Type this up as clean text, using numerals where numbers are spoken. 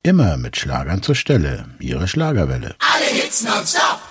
Immer mit Schlagern zur Stelle. Ihre Schlagerwelle. Alle Hits nonstop.